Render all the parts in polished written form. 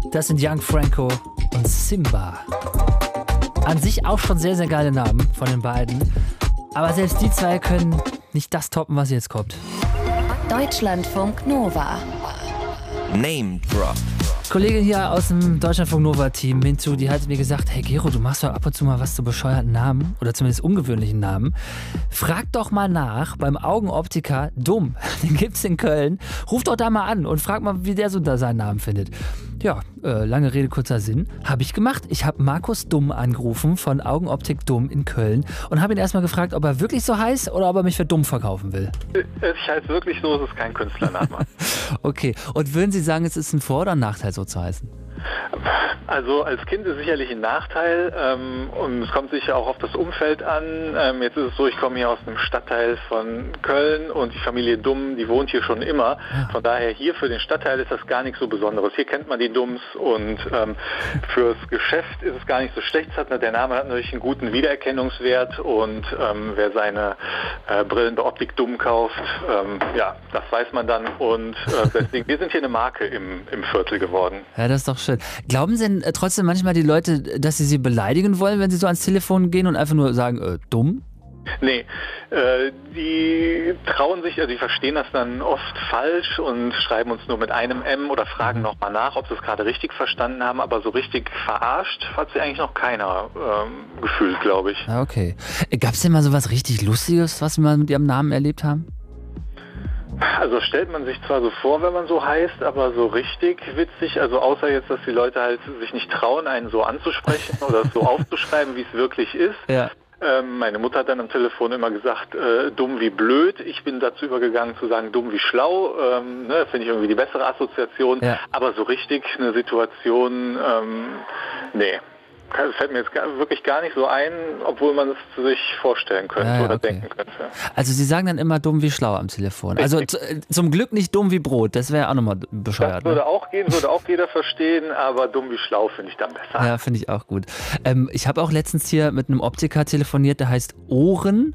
Das sind Young Franco und Simba. An sich auch schon sehr, sehr geile Namen von den beiden. Aber selbst die zwei können nicht das toppen, was jetzt kommt. Deutschlandfunk Nova. Name Drop. Kollegin hier aus dem Deutschlandfunk Nova-Team, Mintu, die hat mir gesagt, hey Gero, du machst doch ab und zu mal was zu bescheuerten Namen oder zumindest ungewöhnlichen Namen. Frag doch mal nach beim Augenoptiker Dumm, den gibt's in Köln. Ruf doch da mal an und frag mal, wie der so da seinen Namen findet. Ja, lange Rede, kurzer Sinn. Habe ich gemacht. Ich habe Markus Dumm angerufen von Augenoptik Dumm in Köln und habe ihn erstmal gefragt, ob er wirklich so heißt oder ob er mich für dumm verkaufen will. Ich heiße wirklich so, es ist kein Künstlername. Okay, und würden Sie sagen, es ist ein Vor- oder ein Nachteil, so zu heißen? Also als Kind ist sicherlich ein Nachteil und es kommt sicher auch auf das Umfeld an. Jetzt ist es so, ich komme hier aus einem Stadtteil von Köln und die Familie Dumm, die wohnt hier schon immer. Von daher hier für den Stadtteil ist das gar nichts so Besonderes. Hier kennt man die Dumms und fürs Geschäft ist es gar nicht so schlecht. Der Name hat natürlich einen guten Wiedererkennungswert und wer seine Brillen bei Optik Dumm kauft, ja, das weiß man dann und deswegen, wir sind hier eine Marke im Viertel geworden. Ja, das ist doch schön. Glauben Sie denn trotzdem manchmal die Leute, dass Sie beleidigen wollen, wenn Sie so ans Telefon gehen und einfach nur sagen, dumm? Nee, die trauen sich, also die verstehen das dann oft falsch und schreiben uns nur mit einem M oder fragen nochmal nach, ob sie es gerade richtig verstanden haben, aber so richtig verarscht hat sich eigentlich noch keiner gefühlt, glaube ich. Ah, okay. Gab es denn mal so was richtig Lustiges, was Sie mal mit Ihrem Namen erlebt haben? Also stellt man sich zwar so vor, wenn man so heißt, aber so richtig witzig, also außer jetzt, dass die Leute halt sich nicht trauen, einen so anzusprechen oder es so aufzuschreiben, wie es wirklich ist. Ja. Meine Mutter hat dann am Telefon immer gesagt, dumm wie blöd. Ich bin dazu übergegangen zu sagen, dumm wie schlau. Finde ich irgendwie die bessere Assoziation. Ja. Aber so richtig eine Situation, nee. Das fällt mir jetzt wirklich gar nicht so ein, obwohl man es sich vorstellen könnte oder denken könnte. Also Sie sagen dann immer dumm wie schlau am Telefon. Also zum Glück nicht dumm wie Brot, das wäre auch nochmal bescheuert. Das würde auch gehen, würde auch jeder verstehen, aber dumm wie schlau finde ich dann besser. Ja, finde ich auch gut. Ich habe auch letztens hier mit einem Optiker telefoniert, der heißt Ohren,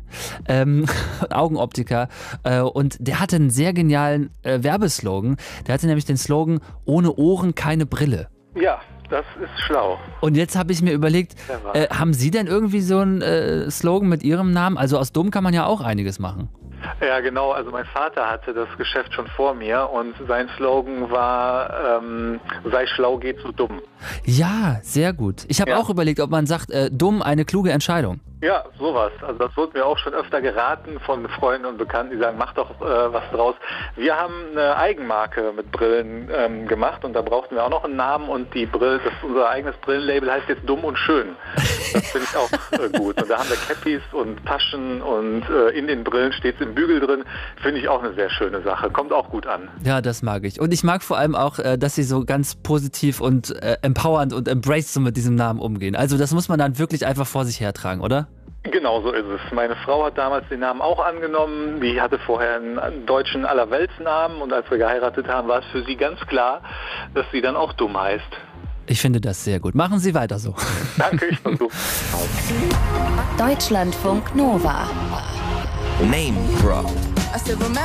Augenoptiker, und der hatte einen sehr genialen Werbeslogan. Der hatte nämlich den Slogan, ohne Ohren keine Brille. Ja. Das ist schlau. Und jetzt habe ich mir überlegt, haben Sie denn irgendwie so einen Slogan mit Ihrem Namen? Also aus dumm kann man ja auch einiges machen. Ja, genau. Also mein Vater hatte das Geschäft schon vor mir und sein Slogan war, sei schlau, geh zu dumm. Ja, sehr gut. Ich habe auch überlegt, ob man sagt, dumm, eine kluge Entscheidung. Ja, sowas. Also das wurde mir auch schon öfter geraten von Freunden und Bekannten, die sagen, mach doch was draus. Wir haben eine Eigenmarke mit Brillen gemacht und da brauchten wir auch noch einen Namen und die Brille, unser eigenes Brillenlabel heißt jetzt Dumm und Schön. Das finde ich auch gut. Und da haben wir Cappies und Taschen und in den Brillen steht es im Bügel drin. Finde ich auch eine sehr schöne Sache. Kommt auch gut an. Ja, das mag ich. Und ich mag vor allem auch, dass Sie so ganz positiv und empowernd und embraced so mit diesem Namen umgehen. Also das muss man dann wirklich einfach vor sich hertragen, oder? Genau so ist es. Meine Frau hat damals den Namen auch angenommen. Die hatte vorher einen deutschen Allerweltsnamen und als wir geheiratet haben, war es für sie ganz klar, dass sie dann auch Dumm heißt. Ich finde das sehr gut. Machen Sie weiter so. Danke, ich versuche. Deutschlandfunk Nova. Name Drop.